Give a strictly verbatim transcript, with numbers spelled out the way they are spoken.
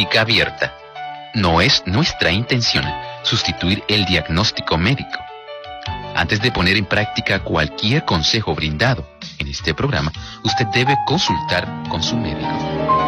clínica abierta. No es nuestra intención sustituir el diagnóstico médico. Antes de poner en práctica cualquier consejo brindado en este programa, usted debe consultar con su médico.